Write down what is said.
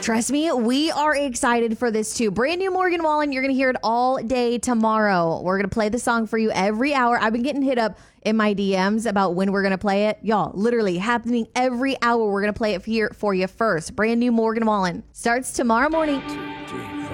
Trust me, we are excited for this too. Brand new Morgan Wallen. You're going to hear it all day tomorrow. We're going to play the song for you every hour. I've been getting hit up in my DMs about when we're going to play it. Y'all, literally happening every hour. We're going to play it here for you first. Brand new Morgan Wallen starts tomorrow morning.